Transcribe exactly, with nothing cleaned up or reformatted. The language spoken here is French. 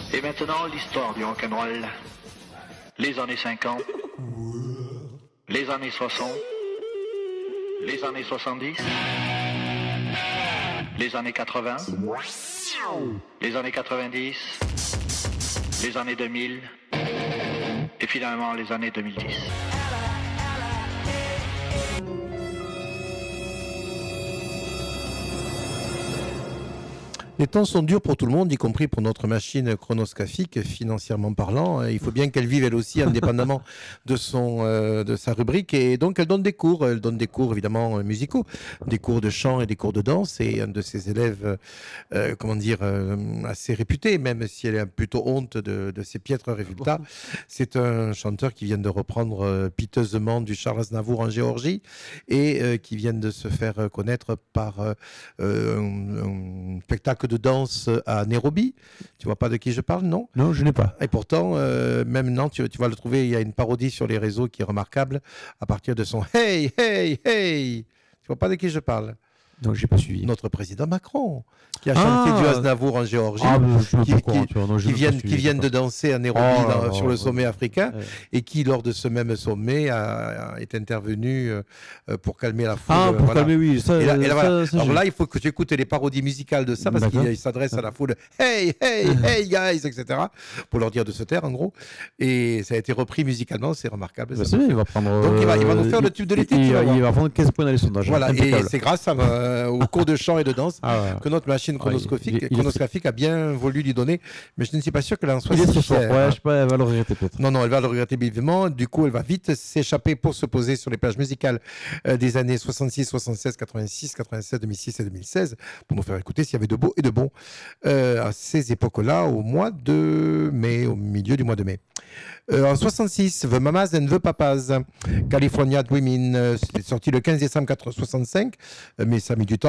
Et maintenant, l'histoire du rock'n'roll. Les années cinquante, les années soixante, les années soixante-dix, les années quatre-vingts, les années quatre-vingt-dix, les années deux mille et finalement les années deux mille dix. Les temps sont durs pour tout le monde, y compris pour notre machine chronoscaphique, financièrement parlant. Il faut bien qu'elle vive elle aussi, indépendamment de son, euh, de sa rubrique. Et donc, elle donne des cours. Elle donne des cours, évidemment, musicaux, des cours de chant et des cours de danse. Et un de ses élèves, euh, comment dire, euh, assez réputé, même si elle a plutôt honte de, de ses piètres résultats, c'est un chanteur qui vient de reprendre euh, piteusement du Charles Aznavour en Géorgie et euh, qui vient de se faire connaître par euh, un, un spectacle de danse à Nairobi. Tu vois pas de qui je parle, non? Non, je n'ai pas. Et pourtant, euh, même non, tu, tu vas le trouver, il y a une parodie sur les réseaux qui est remarquable à partir de son « Hey, hey, hey ». Tu vois pas de qui je parle? Donc, j'ai pas suivi. Notre président Macron, qui a chanté Ah du Aznavour en Géorgie, Ah, mais je sais qui, pas pourquoi, qui, tu vois, non, je qui n'ai pas viennent, suivi, qui viennent je de sais pas. danser à Nairobi Oh dans- là sur là, le sommet ouais. africain, Ouais. et qui, lors de ce même sommet, a, a- est intervenu euh, euh, pour calmer la foule. Ah, euh, pour voilà. calmer, oui. Ça, Et là, et là, ça, voilà. ça, Alors j'ai- là, il faut que tu écoutes les parodies musicales de ça, parce qu'il D'accord. il s'adresse à la foule « Hey, hey, hey, guys », et cetera, pour leur dire de se taire, en gros. Et ça a été repris musicalement, c'est remarquable. Bah, ça. c'est bien, il va prendre. Donc, il va- il va nous euh, faire le tube de l'été, il- tu Il, vas va- voir. il va prendre quinze points dans les sondages. Voilà, et Impeccable. c'est grâce à, euh, au cours de chant et de danse Ah ouais. que notre machine Ouais, chronoscopique, il- il est chronosgraphique a bien voulu lui donner, mais je ne suis pas sûr qu'elle en soit Il est si très fort. fière, Ouais, hein. je sais pas, elle va le regretter peut-être. Non, non, elle va le regretter vivement. Du coup, elle va vite s'échapper pour se poser sur les plages musicales euh, des années soixante-six, soixante-seize, quatre-vingt-six, quatre-vingt-sept, deux mille six et deux mille seize pour nous faire écouter s'il y avait de beau et de bon euh, à ces époques-là, au mois de mai, au milieu du mois de mai. Euh, en soixante-six, The Mamas and the Papas, California Dreamin', euh, c'était sorti le quinze décembre soixante-cinq, euh, mais ça a mis du temps.